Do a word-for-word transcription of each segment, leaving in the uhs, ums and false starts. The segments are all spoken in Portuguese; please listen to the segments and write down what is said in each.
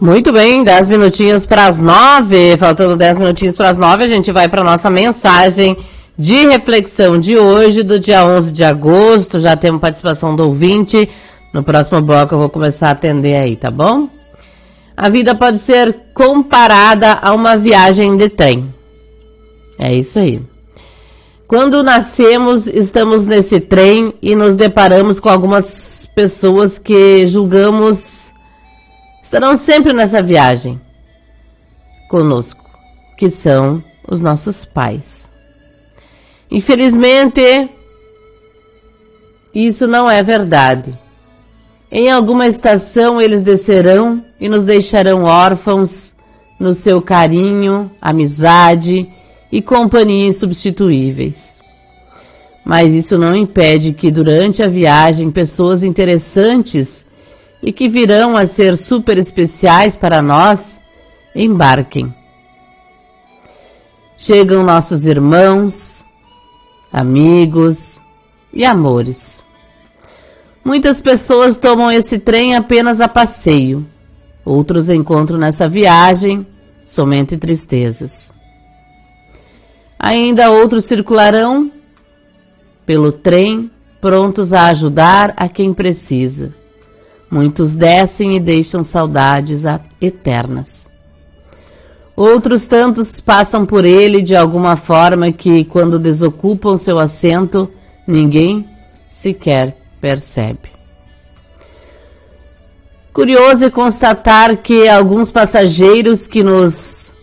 Muito bem, dez minutinhos para as nove, faltando dez minutinhos para as nove, a gente vai para a nossa mensagem de reflexão de hoje, do dia onze de agosto. Já temos participação do ouvinte. No próximo bloco eu vou começar a atender aí, tá bom? A vida pode ser comparada a uma viagem de trem. É isso aí. Quando nascemos, estamos nesse trem e nos deparamos com algumas pessoas que julgamos estarão sempre nessa viagem conosco, que são os nossos pais. Infelizmente, isso não é verdade. Em alguma estação eles descerão e nos deixarão órfãos no seu carinho, amizade e companhia insubstituíveis. Mas isso não impede que durante a viagem pessoas interessantes e que virão a ser super especiais para nós, embarquem. Chegam nossos irmãos, amigos e amores. Muitas pessoas tomam esse trem apenas a passeio. Outros encontram nessa viagem somente tristezas. Ainda outros circularão pelo trem, prontos a ajudar a quem precisa. Muitos descem e deixam saudades eternas. Outros tantos passam por ele de alguma forma que, quando desocupam seu assento, ninguém sequer percebe. Curioso é constatar que alguns passageiros que nos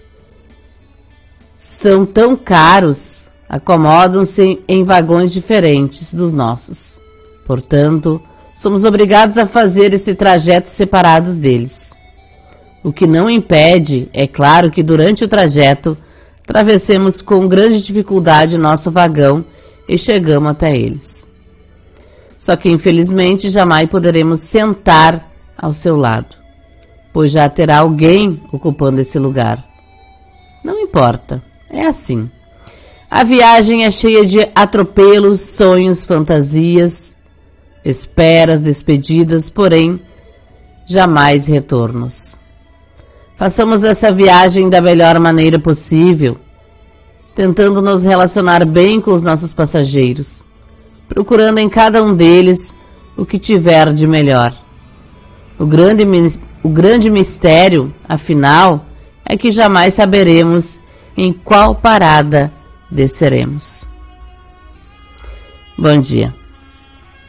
são tão caros acomodam-se em vagões diferentes dos nossos. Portanto, somos obrigados a fazer esse trajeto separados deles. O que não impede, é claro, que durante o trajeto atravessemos com grande dificuldade nosso vagão e chegamos até eles. Só que, infelizmente, jamais poderemos sentar ao seu lado, pois já terá alguém ocupando esse lugar. Não importa, é assim. A viagem é cheia de atropelos, sonhos, fantasias, esperas, despedidas, porém, jamais retornos. Façamos essa viagem da melhor maneira possível, tentando nos relacionar bem com os nossos passageiros, procurando em cada um deles o que tiver de melhor. O grande, o grande mistério, afinal, é que jamais saberemos em qual parada desceremos. Bom dia.